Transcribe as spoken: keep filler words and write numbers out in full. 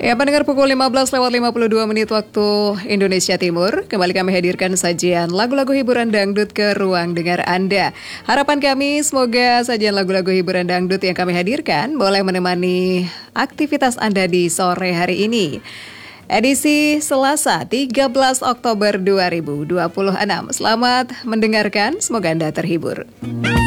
Ya, pendengar pukul lima belas lewat lima puluh dua menit waktu Indonesia Timur. Kembali kami hadirkan sajian lagu-lagu hiburan dangdut ke ruang dengar Anda. Harapan kami semoga sajian lagu-lagu hiburan dangdut yang kami hadirkan boleh menemani aktivitas Anda di sore hari ini. Edisi Selasa tiga belas Oktober dua ribu dua puluh enam. Selamat mendengarkan, semoga Anda terhibur.